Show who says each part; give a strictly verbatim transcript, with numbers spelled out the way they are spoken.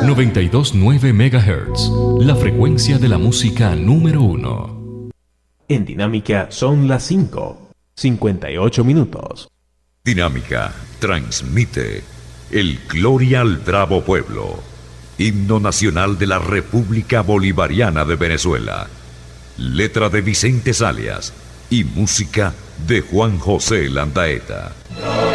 Speaker 1: noventa y dos punto nueve megahertz, la frecuencia de la música número uno.
Speaker 2: En Dinámica son las cinco, cincuenta y ocho minutos.
Speaker 3: Dinámica transmite el Gloria al Bravo Pueblo, himno nacional de la República Bolivariana de Venezuela. Letra de Vicente Salias y música de Juan José Landaeta.